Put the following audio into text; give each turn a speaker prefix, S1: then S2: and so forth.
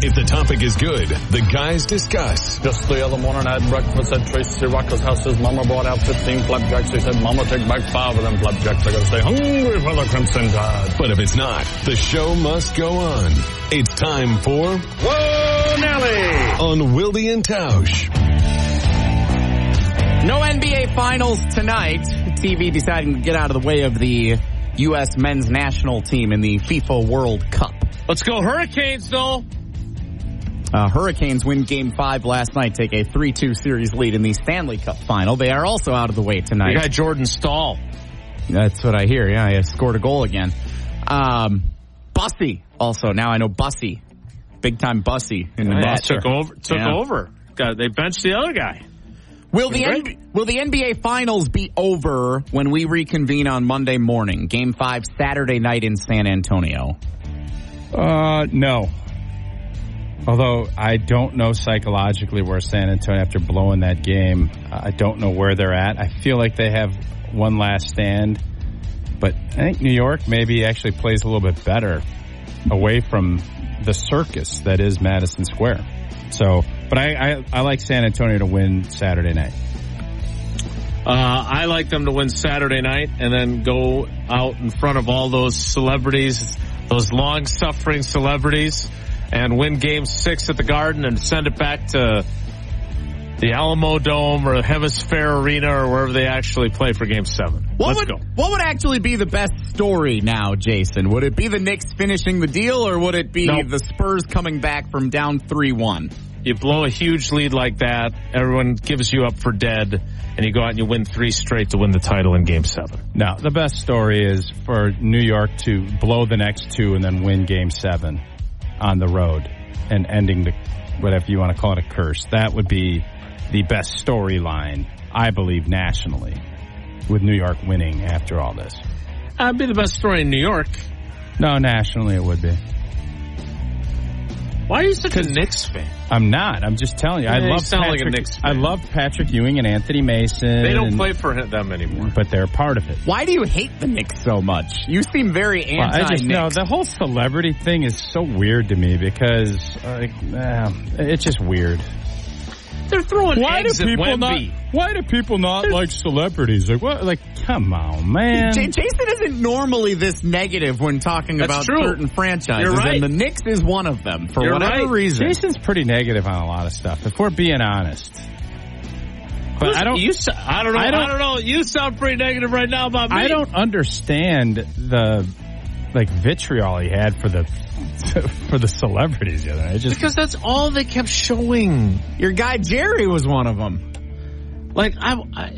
S1: If the topic is good, the guys discuss.
S2: Just the other morning I had breakfast at Tracy Rocker's house. His mama brought out 15 flapjacks. He said, Mama, take back 5 of them flapjacks. I gotta stay hungry for the Crimson Tide.
S1: But if it's not, the show must go on. It's time for
S2: Whoa, Nelly!
S1: On Wilde and Tausch.
S3: No NBA Finals tonight. TV deciding to get out of the way of the U.S. men's national team in the FIFA World Cup.
S4: Let's go Hurricanes, though.
S3: Hurricanes win Game 5 last night, take a 3-2 series lead in the Stanley Cup final. They are also out of the way tonight.
S4: You got Jordan Stahl.
S3: That's what I hear. Yeah, he scored a goal again. Bussy also. Now I know Bussy. Big time Bussy in the net.
S4: Took over. They benched the other guy.
S3: Will the NBA Finals be over when we reconvene on Monday morning? Game 5 Saturday night in San Antonio.
S5: No. Although I don't know psychologically where San Antonio, after blowing that game, I don't know where they're at. I feel like they have one last stand. But I think New York maybe actually plays a little bit better away from the circus that is Madison Square. So, but I like San Antonio to win Saturday night.
S4: I like them to win Saturday night and then go out in front of all those celebrities, those long-suffering celebrities, and win Game 6 at the Garden and send it back to the Alamo Dome or Hemisphere Arena or wherever they actually play for Game 7. Let's go.
S3: What would actually be the best story now, Jason? Would it be the Knicks finishing the deal, or would it be the Spurs coming back from down 3-1?
S4: You blow a huge lead like that, everyone gives you up for dead, and you go out and you win 3 straight to win the title in Game 7.
S5: No, the best story is for New York to blow the next 2 and then win Game 7 on the road and ending the, whatever you want to call it, a curse. That would be the best storyline, I believe, nationally, with New York winning after all this.
S4: That'd be the best story in New York.
S5: No, nationally it would be.
S4: Why are you such a Knicks fan?
S5: I'm not. I'm just telling you.
S4: I love
S5: Patrick Ewing and Anthony Mason.
S4: They don't play for them anymore.
S5: But they're part of it.
S3: Why do you hate the Knicks so much? You seem very anti-Knicks.
S5: No, the whole celebrity thing is so weird to me because it's just weird.
S4: They're throwing eggs at Wemby.
S5: Why do people not like celebrities? Like, what? Like, come on, man.
S3: Jason isn't normally this negative when talking about certain franchises.
S4: You're right.
S3: And the Knicks is one of them for whatever reason.
S5: Jason's pretty negative on a lot of stuff, if we're being honest. But I don't know.
S4: You sound pretty negative right now about me.
S5: I don't understand the vitriol he had for the celebrities the other night.
S4: Because that's all they kept showing.
S3: Your guy Jerry was one of them.
S4: Like